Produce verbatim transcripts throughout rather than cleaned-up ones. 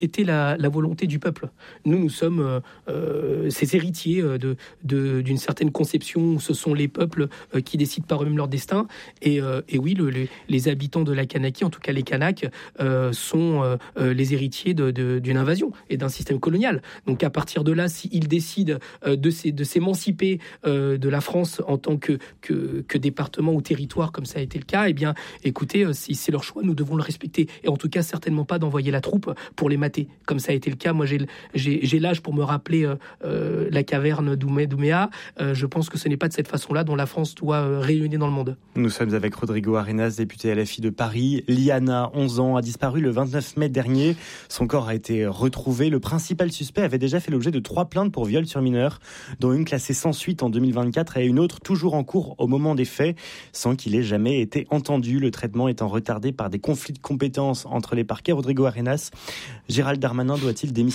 était la, la volonté du peuple. Nous, nous sommes euh, ces héritiers de, de, d'une certaine conception où ce sont les peuples euh, qui décident par eux-mêmes leur destin. Et, euh, et oui, le, les, les habitants de la Kanaky, en tout cas les Kanaks, euh, sont euh, les héritiers de, de, d'une invasion et d'un système colonial. Donc à partir de là, s'ils décident euh, de, s'é, de s'émanciper euh, de la France en tant que, que, que département ou territoire, comme ça a été le cas, eh bien, écoutez, euh, si c'est leur choix, nous devons le respecter. Et en tout cas, certainement pas d'envoyer la troupe pour les mater, comme ça a été le cas. Moi, j'ai, j'ai, j'ai l'âge pour me rappeler euh, euh, la caverne d'Oumé, d'Ouméa. Euh, je pense que ce n'est pas de cette façon-là dont la France doit euh, rayonner dans le monde. Nous sommes avec Rodrigo Arenas, député L F I de Paris. Liana, onze ans, a disparu le vingt-neuf mai dernier. Son corps a été retrouvé. Le principal suspect avait déjà fait l'objet de trois plaintes pour viol sur mineur, dont une classée sans suite en deux mille vingt-quatre et une autre toujours en cours au moment des faits, sans qu'il ait jamais été entendu. Le traitement étant retardé par des conflits de compétences entre les parquets. Rodrigo Arenas, Gérald Darmanin doit-il démissionner ?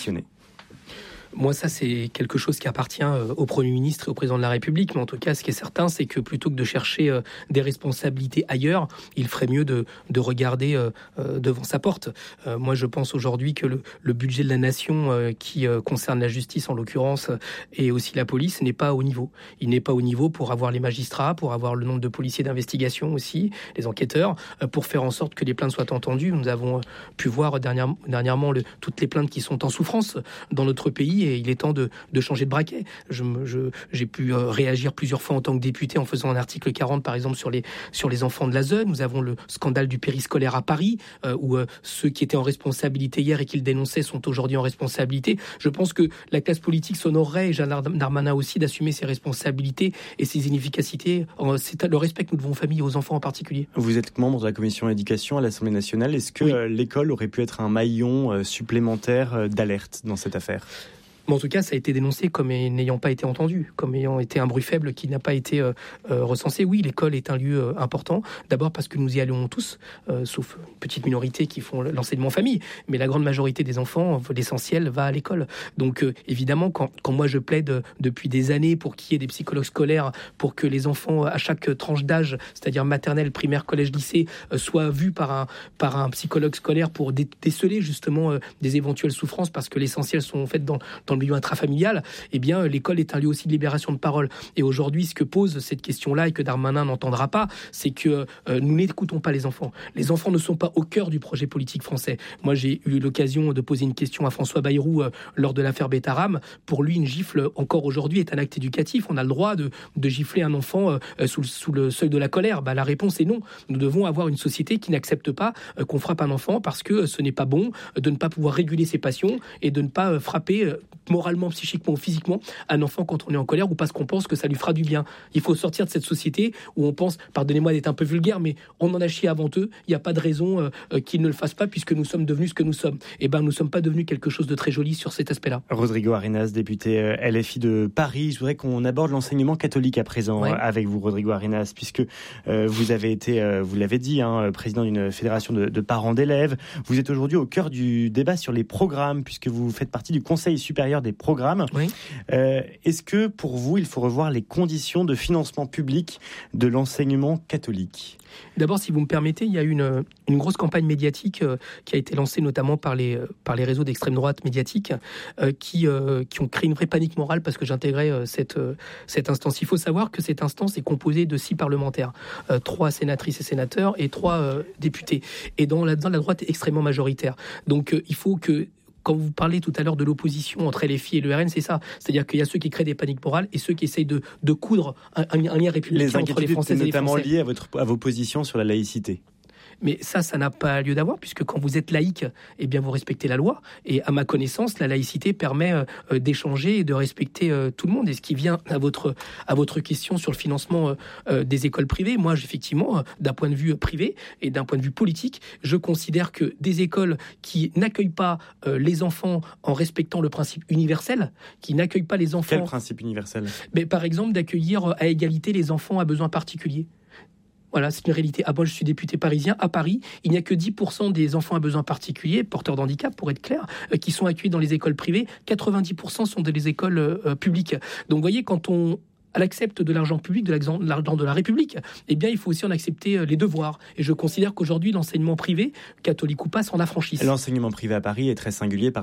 Moi, ça, c'est quelque chose qui appartient au Premier ministre et au Président de la République. Mais en tout cas, ce qui est certain, c'est que plutôt que de chercher des responsabilités ailleurs, il ferait mieux de, de regarder devant sa porte. Moi, je pense aujourd'hui que le, le budget de la nation qui concerne la justice, en l'occurrence, et aussi la police, n'est pas au niveau. Il n'est pas au niveau pour avoir les magistrats, pour avoir le nombre de policiers d'investigation aussi, les enquêteurs, pour faire en sorte que les plaintes soient entendues. Nous avons pu voir dernièrement, dernièrement le, toutes les plaintes qui sont en souffrance dans notre pays. Et il est temps de, de changer de braquet. Je, je, j'ai pu euh, réagir plusieurs fois en tant que député en faisant un article quarante, par exemple, sur les, sur les enfants de l'A S E. Nous avons le scandale du périscolaire à Paris, euh, où euh, ceux qui étaient en responsabilité hier et qui le dénonçaient sont aujourd'hui en responsabilité. Je pense que la classe politique s'honorerait, et Gérald Darmanin aussi, d'assumer ses responsabilités et ses inefficacités. Euh, c'est le respect que nous devons aux familles et aux enfants en particulier. Vous êtes membre de la commission éducation à l'Assemblée nationale. Est-ce que oui. euh, l'école aurait pu être un maillon euh, supplémentaire euh, d'alerte dans cette affaire ? Mais en tout cas, ça a été dénoncé comme n'ayant pas été entendu, comme ayant été un bruit faible qui n'a pas été euh, recensé. Oui, l'école est un lieu euh, important, d'abord parce que nous y allons tous, euh, sauf une petite minorité qui font l'enseignement en famille, mais la grande majorité des enfants, l'essentiel, va à l'école. Donc euh, évidemment, quand, quand moi je plaide euh, depuis des années pour qu'il y ait des psychologues scolaires, pour que les enfants à chaque tranche d'âge, c'est-à-dire maternelle, primaire, collège, lycée, euh, soient vus par un, par un psychologue scolaire pour dé- déceler justement euh, des éventuelles souffrances, parce que l'essentiel sont faites dans, dans le milieu intrafamilial, eh bien, l'école est un lieu aussi de libération de parole. Et aujourd'hui, ce que pose cette question-là et que Darmanin n'entendra pas, c'est que euh, nous n'écoutons pas les enfants. Les enfants ne sont pas au cœur du projet politique français. Moi, j'ai eu l'occasion de poser une question à François Bayrou euh, lors de l'affaire Betaram. Pour lui, une gifle, encore aujourd'hui, est un acte éducatif. On a le droit de, de gifler un enfant euh, sous, sous le seuil de la colère. Bah, la réponse est non. Nous devons avoir une société qui n'accepte pas euh, qu'on frappe un enfant parce que ce n'est pas bon euh, de ne pas pouvoir réguler ses passions et de ne pas euh, frapper euh, moralement, psychiquement ou physiquement un enfant quand on est en colère ou parce qu'on pense que ça lui fera du bien. Il faut sortir de cette société où on pense, pardonnez-moi d'être un peu vulgaire, mais on en a chié avant eux, il n'y a pas de raison euh, qu'ils ne le fassent pas puisque nous sommes devenus ce que nous sommes. Et ben nous ne sommes pas devenus quelque chose de très joli sur cet aspect-là. Rodrigo Arenas, député L F I de Paris. Je voudrais qu'on aborde l'enseignement catholique à présent ouais. avec vous, Rodrigo Arenas, puisque euh, vous avez été, euh, vous l'avez dit, hein, président d'une fédération de, de parents d'élèves. Vous êtes aujourd'hui au cœur du débat sur les programmes, puisque vous faites partie du Conseil supérieur des programmes. Oui. Euh, est-ce que pour vous, il faut revoir les conditions de financement public de l'enseignement catholique ? D'abord, si vous me permettez, il y a eu une, une grosse campagne médiatique euh, qui a été lancée notamment par les, par les réseaux d'extrême droite médiatique euh, qui, euh, qui ont créé une vraie panique morale parce que j'intégrais euh, cette, euh, cette instance. Il faut savoir que cette instance est composée de six parlementaires, euh, trois sénatrices et sénateurs et trois euh, députés. Et dans la, dans la droite est extrêmement majoritaire. Donc, euh, il faut que quand vous parlez tout à l'heure de l'opposition entre L F I et le R N, c'est ça. C'est-à-dire qu'il y a ceux qui créent des paniques morales et ceux qui essayent de, de coudre un, un lien républicain entre les Français et les Français. Notamment liées à, votre, à vos positions sur la laïcité. Mais ça, ça n'a pas lieu d'avoir, puisque quand vous êtes laïque, eh bien, vous respectez la loi. Et à ma connaissance, la laïcité permet euh, d'échanger et de respecter euh, tout le monde. Et ce qui vient à votre, à votre question sur le financement euh, des écoles privées, moi, effectivement, d'un point de vue privé et d'un point de vue politique, je considère que des écoles qui n'accueillent pas euh, les enfants en respectant le principe universel, qui n'accueillent pas les enfants... Quel principe universel ? Mais, par exemple, d'accueillir à égalité les enfants à besoins particuliers. Voilà, c'est une réalité. Ah, moi, je suis député parisien. À Paris, il n'y a que dix pour cent des enfants à besoins particuliers, porteurs d'handicap, pour être clair, euh, qui sont accueillis dans les écoles privées. quatre-vingt-dix pour cent sont des écoles euh, publiques. Donc, vous voyez, quand on accepte de l'argent public, de l'argent de la République, eh bien, il faut aussi en accepter les devoirs. Et je considère qu'aujourd'hui, l'enseignement privé, catholique ou pas, s'en affranchisse. L'enseignement privé à Paris est très singulier par